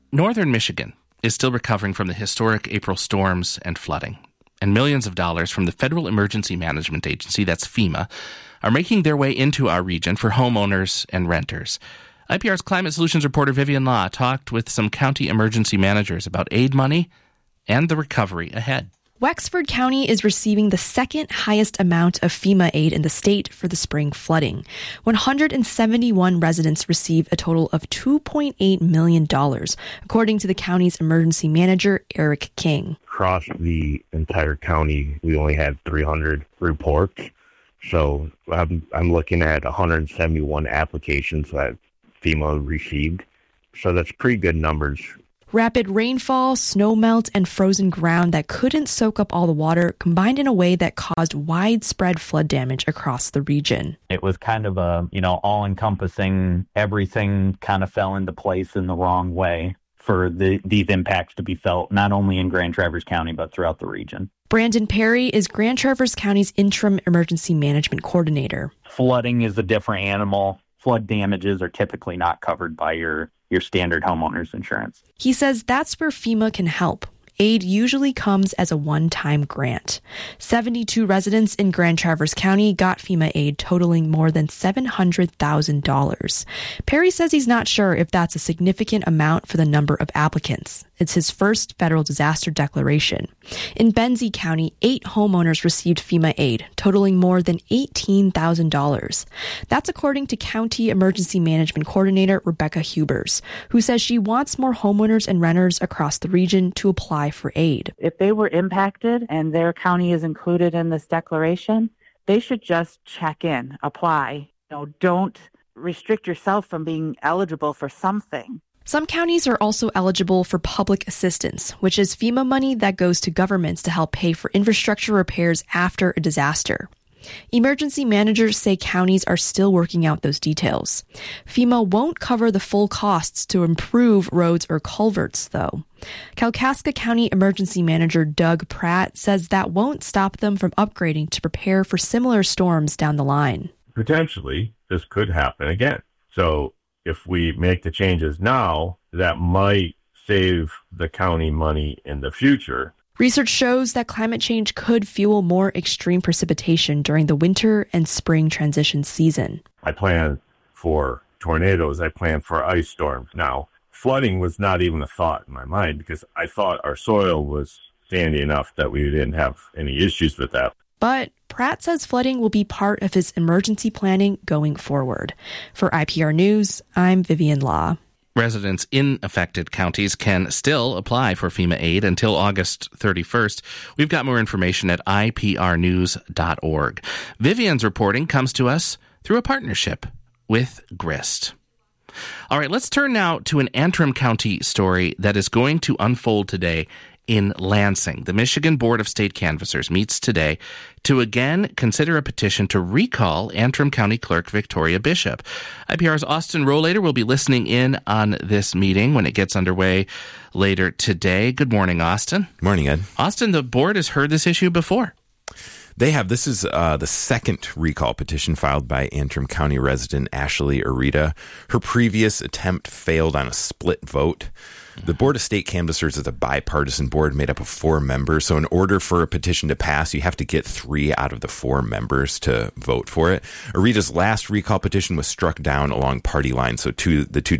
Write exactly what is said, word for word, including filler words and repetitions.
Northern Michigan is still recovering from the historic April storms and flooding, and millions of dollars from the Federal Emergency Management Agency, that's FEMA, are making their way into our region for homeowners and renters. I P R's Climate Solutions reporter Vivian Law talked with some county emergency managers about aid money and the recovery ahead. Wexford County is receiving the second highest amount of FEMA aid in the state for the spring flooding. one hundred seventy-one residents received a total of two point eight million dollars, according to the county's emergency manager, Eric King. Across the entire county, we only had three hundred reports. So I'm, I'm looking at one hundred seventy-one applications that FEMA received. So that's pretty good numbers. Rapid rainfall, snowmelt, and frozen ground that couldn't soak up all the water combined in a way that caused widespread flood damage across the region. It was kind of a, you know, all-encompassing, everything kind of fell into place in the wrong way for the, these impacts to be felt, not only in Grand Traverse County, but throughout the region. Brandon Perry is Grand Traverse County's interim emergency management coordinator. Flooding is a different animal. Flood damages are typically not covered by your your standard homeowner's insurance. He says that's where FEMA can help. Aid usually comes as a one-time grant. seventy-two residents in Grand Traverse County got FEMA aid totaling more than seven hundred thousand dollars. Perry says he's not sure if that's a significant amount for the number of applicants. It's his first federal disaster declaration. In Benzie County, eight homeowners received FEMA aid, totaling more than eighteen thousand dollars. That's according to County Emergency Management Coordinator Rebecca Hubers, who says she wants more homeowners and renters across the region to apply for aid. If they were impacted and their county is included in this declaration, they should just check in, apply. You know, don't restrict yourself from being eligible for something. Some counties are also eligible for public assistance, which is FEMA money that goes to governments to help pay for infrastructure repairs after a disaster. Emergency managers say counties are still working out those details. FEMA won't cover the full costs to improve roads or culverts, though. Kalkaska County Emergency Manager Doug Pratt says that won't stop them from upgrading to prepare for similar storms down the line. Potentially, this could happen again. So if we make the changes now, that might save the county money in the future. Research shows that climate change could fuel more extreme precipitation during the winter and spring transition season. I plan for tornadoes. I plan for ice storms. Now, flooding was not even a thought in my mind because I thought our soil was sandy enough that we didn't have any issues with that. But Pratt says flooding will be part of his emergency planning going forward. For I P R News, I'm Vivian Law. Residents in affected counties can still apply for FEMA aid until August thirty-first. We've got more information at I P R news dot org. Vivian's reporting comes to us through a partnership with Grist. All right, let's turn now to an Antrim County story that is going to unfold today in Lansing. The Michigan Board of State Canvassers meets today to again consider a petition to recall Antrim County Clerk Victoria Bishop. I P R's Austin Rohlater will be listening in on this meeting when it gets underway later today. Good morning, Austin. Morning, Ed. Austin, the board has heard this issue before. They have. This is uh, the second recall petition filed by Antrim County resident Ashley Arita. Her previous attempt failed on a split vote. The Board of State Canvassers is a bipartisan board made up of four members. So in order for a petition to pass, you have to get three out of the four members to vote for it. Arita's last recall petition was struck down along party lines. So two, the two